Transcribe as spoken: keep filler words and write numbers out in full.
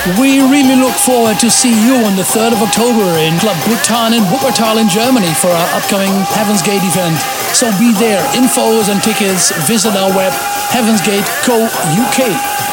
We really look forward to see you on the third of October in Club Bhutan in Wuppertal in Germany for our upcoming Heaven's Gate event. So be there. Infos and tickets, visit our web, heavensgate dot co dot U K.